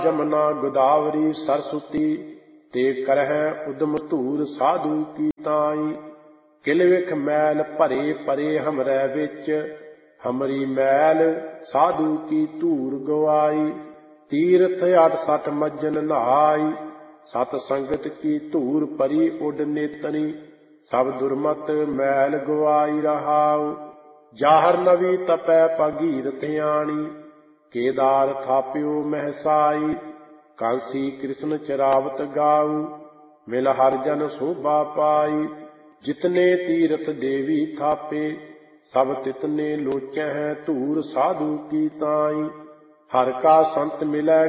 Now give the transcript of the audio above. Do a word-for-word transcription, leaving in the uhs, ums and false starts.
जमुना गोदावरी सरस्वती ते करहै उदम धूर साधु की ताई। किल विख मैल भरे परे हमरै विच हमरी मैल साधु की धूर गवाई। तीर्थ अठ सठ मज्जन नहाई सत संगत की धूर परी उड नेतनी। सब दुर्मत मैल गवाई रहाऊ जाहर नवी तपै भगीरथ आणी। केदार थाप्यो महसाई कांसी कृष्ण चरावत गाऊ। मिल हर जन शोभा पाई जितने तीर्थ देवी थापे। सब तितने लोचै हैं धूर साधु की ताई। हर का संत मिलै